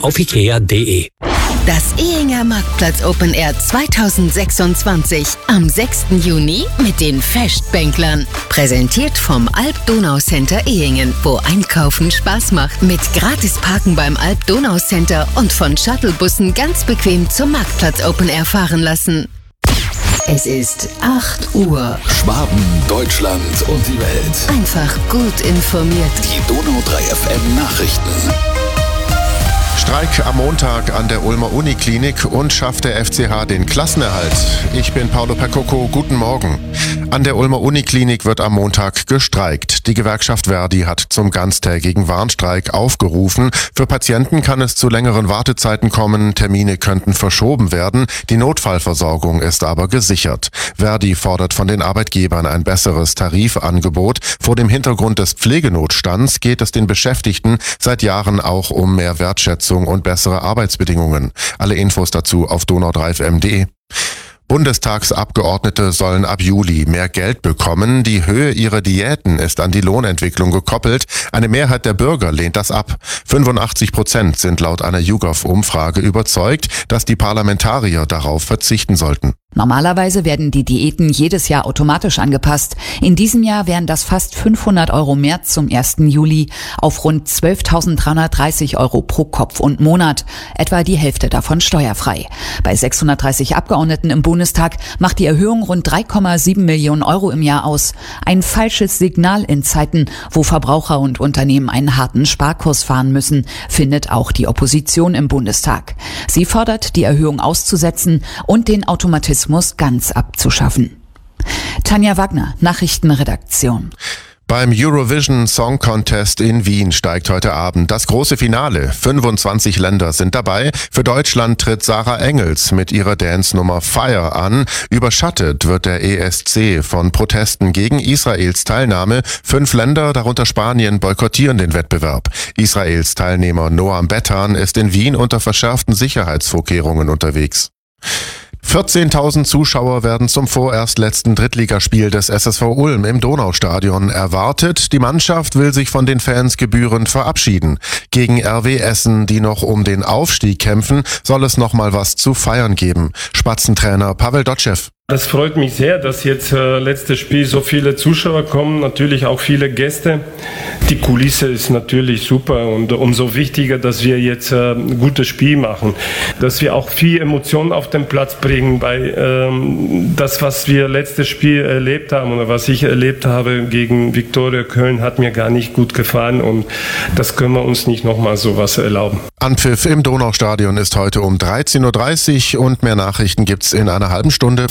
auf ikea.de. Das Ehinger Marktplatz Open Air 2026 am 6. Juni mit den Festbänklern. Präsentiert vom Alp-Donau-Center Ehingen, wo Einkaufen Spaß macht. Mit gratis Parken beim Alp-Donau-Center und von Shuttlebussen ganz bequem zum Marktplatz Open Air fahren lassen. Es ist 8 Uhr. Schwaben, Deutschland und die Welt. Einfach gut informiert. Die Donau 3 FM Nachrichten. Streik am Montag an der Ulmer Uniklinik und schafft der FCH den Klassenerhalt. Ich bin Paolo Percoco, guten Morgen. An der Ulmer Uniklinik wird am Montag gestreikt. Die Gewerkschaft Verdi hat zum ganztägigen Warnstreik aufgerufen. Für Patienten kann es zu längeren Wartezeiten kommen, Termine könnten verschoben werden. Die Notfallversorgung ist aber gesichert. Verdi fordert von den Arbeitgebern ein besseres Tarifangebot. Vor dem Hintergrund des Pflegenotstands geht es den Beschäftigten seit Jahren auch um mehr Wertschätzung und bessere Arbeitsbedingungen. Alle Infos dazu auf donau3fm.de. Bundestagsabgeordnete sollen ab Juli mehr Geld bekommen. Die Höhe ihrer Diäten ist an die Lohnentwicklung gekoppelt. Eine Mehrheit der Bürger lehnt das ab. 85% sind laut einer YouGov-Umfrage überzeugt, dass die Parlamentarier darauf verzichten sollten. Normalerweise werden die Diäten jedes Jahr automatisch angepasst. In diesem Jahr wären das fast 500 € mehr zum 1. Juli auf rund 12.330 € pro Kopf und Monat. Etwa die Hälfte davon steuerfrei. Bei 630 Abgeordneten im Bundestag macht die Erhöhung rund 3,7 Millionen € im Jahr aus. Ein falsches Signal in Zeiten, wo Verbraucher und Unternehmen einen harten Sparkurs fahren müssen, findet auch die Opposition im Bundestag. Sie fordert, die Erhöhung auszusetzen und den Automatismus ganz abzuschaffen. Tanja Wagner, Nachrichtenredaktion. Beim Eurovision Song Contest in Wien steigt heute Abend das große Finale. 25 Länder sind dabei. Für Deutschland tritt Sarah Engels mit ihrer Dance-Nummer Fire an. Überschattet wird der ESC von Protesten gegen Israels Teilnahme. 5 Länder, darunter Spanien, boykottieren den Wettbewerb. Israels Teilnehmer Noam Bettan ist in Wien unter verschärften Sicherheitsvorkehrungen unterwegs. 14.000 Zuschauer werden zum vorerst letzten Drittligaspiel des SSV Ulm im Donaustadion erwartet. Die Mannschaft will sich von den Fans gebührend verabschieden. Gegen RW Essen, die noch um den Aufstieg kämpfen, soll es nochmal was zu feiern geben. Spatzentrainer Pavel Dotschew. Das freut mich sehr, dass jetzt letztes Spiel so viele Zuschauer kommen, natürlich auch viele Gäste. Die Kulisse ist natürlich super und umso wichtiger, dass wir jetzt ein gutes Spiel machen, dass wir auch viel Emotionen auf den Platz bringen, bei das, was wir letztes Spiel erlebt haben oder was ich erlebt habe gegen Viktoria Köln, hat mir gar nicht gut gefallen und das können wir uns nicht nochmal sowas erlauben. Anpfiff im Donaustadion ist heute um 13.30 Uhr und mehr Nachrichten gibt's in einer halben Stunde.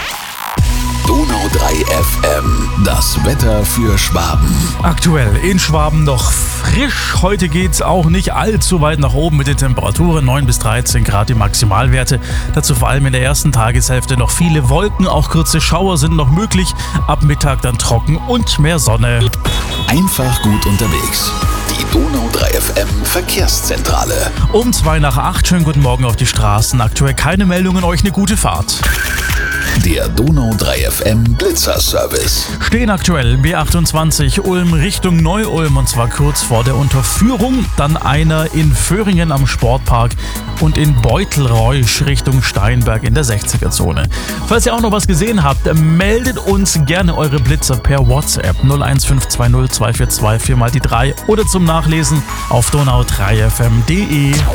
Donau 3 FM, das Wetter für Schwaben. Aktuell in Schwaben noch frisch. Heute geht's auch nicht allzu weit nach oben mit den Temperaturen. 9 bis 13 Grad die Maximalwerte. Dazu vor allem in der ersten Tageshälfte noch viele Wolken. Auch kurze Schauer sind noch möglich. Ab Mittag dann trocken und mehr Sonne. Einfach gut unterwegs. Die Donau 3 FM Verkehrszentrale. Um 7:02. Schönen guten Morgen auf die Straßen. Aktuell keine Meldungen. Euch eine gute Fahrt. Der Donau 3 FM Blitzerservice. Stehen aktuell B28 Ulm Richtung Neu-Ulm und zwar kurz vor der Unterführung. Dann einer in Föhringen am Sportpark und in Beutelreusch Richtung Steinberg in der 60er-Zone. Falls ihr auch noch was gesehen habt, meldet uns gerne eure Blitzer per WhatsApp 01520 242 4 mal die 3 oder zum Nachlesen auf donau3fm.de.